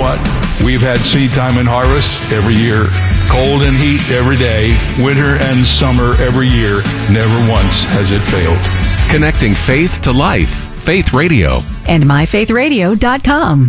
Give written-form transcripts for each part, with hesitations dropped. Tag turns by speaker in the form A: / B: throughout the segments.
A: what? We've had seed time and harvest every year, cold and heat every day, winter and summer every year. Never once has it failed.
B: Connecting faith to life. Faith Radio.
C: And myfaithradio.com.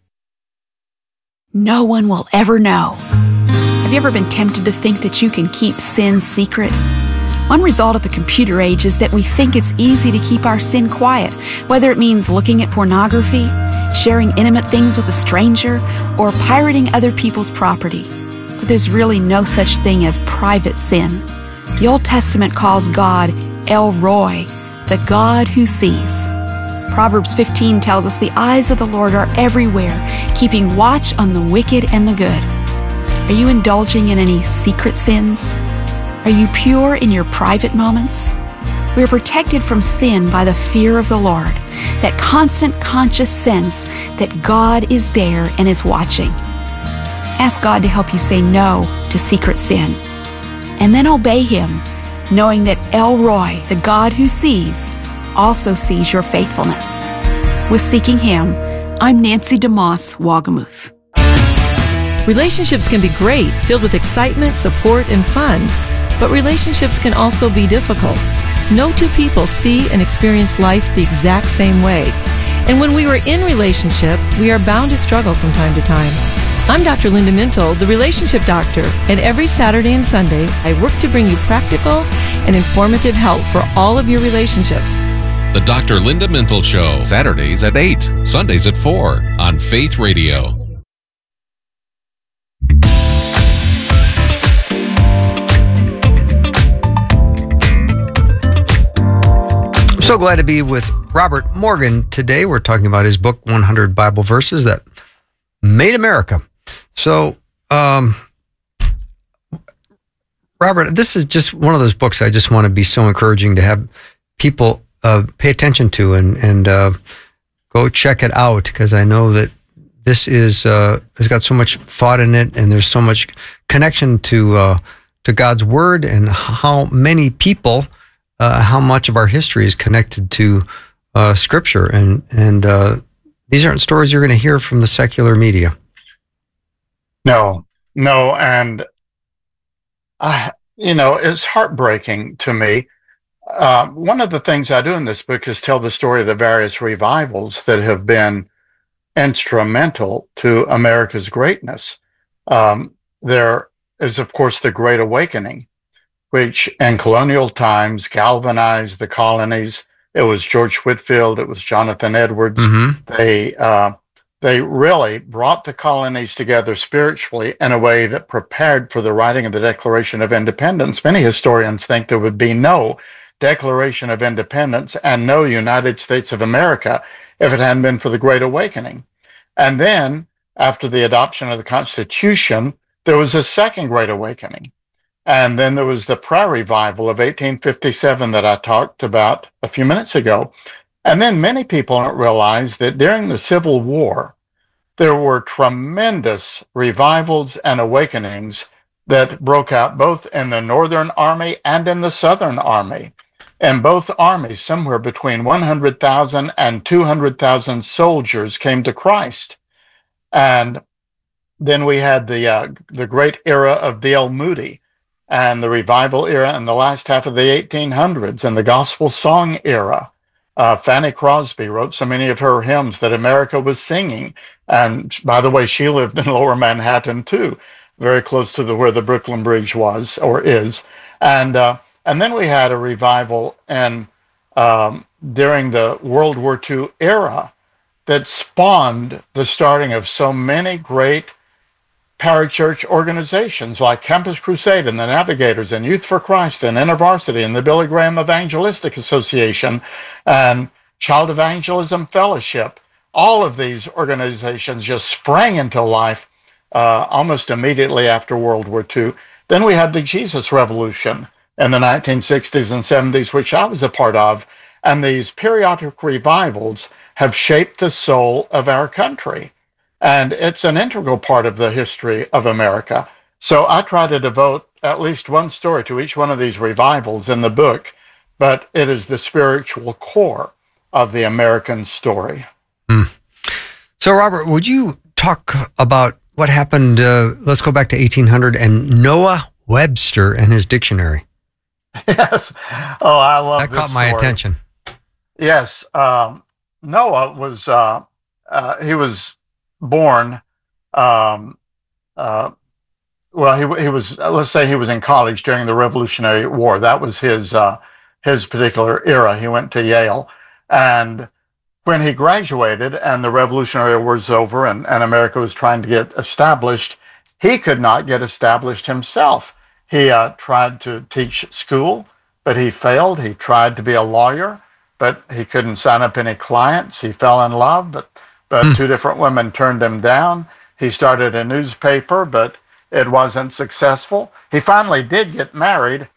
D: No one will ever know. Have you ever been tempted to think that you can keep sin secret? One result of the computer age is that we think it's easy to keep our sin quiet, whether it means looking at pornography, sharing intimate things with a stranger, or pirating other people's property. But there's really no such thing as private sin. The Old Testament calls God El Roi, the God who sees. Proverbs 15 tells us the eyes of the Lord are everywhere, keeping watch on the wicked and the good. Are you indulging in any secret sins? Are you pure in your private moments? We are protected from sin by the fear of the Lord, that constant conscious sense that God is there and is watching. Ask God to help you say no to secret sin, and then obey Him, knowing that El Roi, the God who sees, also sees your faithfulness. With Seeking Him, I'm Nancy DeMoss Wagamuth.
E: Relationships can be great, filled with excitement, support, and fun. But relationships can also be difficult. No two people see and experience life the exact same way. And when we are in relationship, we are bound to struggle from time to time. I'm Dr. Linda Mintle, the relationship doctor, and every Saturday and Sunday, I work to bring you practical and informative help for all of your relationships.
B: The Dr. Linda Mintle Show. Saturdays at 8, Sundays at 4 on Faith Radio.
F: So glad to be with Robert Morgan today. We're talking about his book, 100 Bible Verses That Made America. So, Robert, this is just one of those books I just want to be so encouraging to have people pay attention to and go check it out, because I know that this is has got so much thought in it, and there's so much connection to God's Word, and how many people, how much of our history is connected to Scripture, and these aren't stories you're going to hear from the secular media.
G: No, and it's heartbreaking to me. One of the things I do in this book is tell the story of the various revivals that have been instrumental to America's greatness. There is, of course, the Great Awakening, which in colonial times galvanized the colonies. It was George Whitefield, it was Jonathan Edwards. Mm-hmm. They really brought the colonies together spiritually in a way that prepared for the writing of the Declaration of Independence. Many historians think there would be no Declaration of Independence and no United States of America if it hadn't been for the Great Awakening. And then, after the adoption of the Constitution, there was a second Great Awakening. And then there was the prayer revival of 1857 that I talked about a few minutes ago. And then many people don't realize that during the Civil War, there were tremendous revivals and awakenings that broke out both in the Northern Army and in the Southern Army. In both armies, somewhere between 100,000 and 200,000 soldiers came to Christ. And then we had the great era of D.L. Moody, and the revival era in the last half of the 1800s, and the gospel song era. Fanny Crosby wrote so many of her hymns that America was singing. And by the way, she lived in Lower Manhattan too, very close to where the Brooklyn Bridge was or is. And then we had a revival during the World War II era that spawned the starting of so many great parachurch organizations like Campus Crusade and the Navigators and Youth for Christ and InterVarsity and the Billy Graham Evangelistic Association and Child Evangelism Fellowship. All of these organizations just sprang into life almost immediately after World War II. Then we had the Jesus Revolution in the 1960s and 70s, which I was a part of. And these periodic revivals have shaped the soul of our country. And it's an integral part of the history of America. So I try to devote at least one story to each one of these revivals in the book, but it is the spiritual core of the American story.
F: So, Robert, would you talk about what happened. Let's go back to 1800 and Noah Webster and his dictionary.
G: Yes. Oh, I love
F: that.
G: This
F: caught my
G: story.
F: attention.
G: Yes. Noah was, he was born, he was, let's say he was in college during the Revolutionary War. That was his particular era. He went to Yale. And when he graduated and the Revolutionary War was over and America was trying to get established, he could not get established himself. He tried to teach school, but he failed. He tried to be a lawyer, but he couldn't sign up any clients. He fell in love, but two different women turned him down. He started a newspaper, but it wasn't successful. He finally did get married,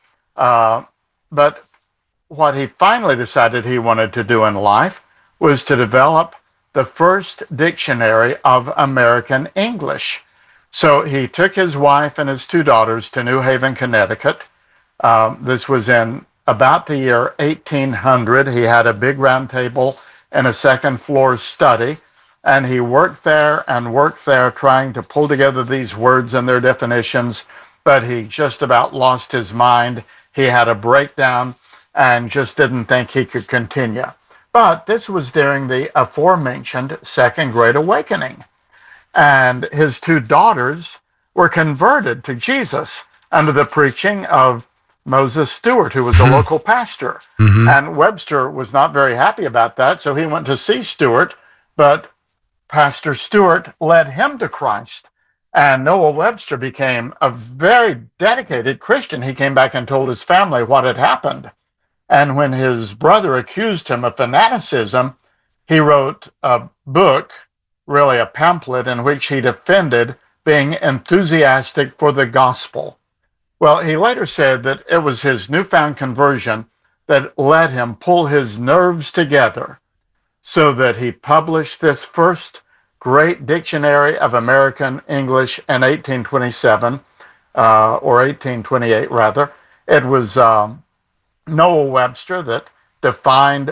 G: but what he finally decided he wanted to do in life was to develop the first dictionary of American English. So he took his wife and his two daughters to New Haven, Connecticut. This was in about the year 1800. He had a big round table in a second floor study, and he worked there trying to pull together these words and their definitions, but he just about lost his mind. He had a breakdown and just didn't think he could continue. But this was during the aforementioned Second Great Awakening. And his two daughters were converted to Jesus under the preaching of Moses Stewart, who was a local pastor. And Webster was not very happy about that, so he went to see Stewart, but Pastor Stewart led him to Christ. And Noah Webster became a very dedicated Christian. He came back and told his family what had happened. And when his brother accused him of fanaticism, he wrote a book, really a pamphlet, in which he defended being enthusiastic for the gospel. Well, he later said that it was his newfound conversion that let him pull his nerves together so that he published this first great dictionary of American English in 1827, or 1828 rather. It was Noah Webster that defined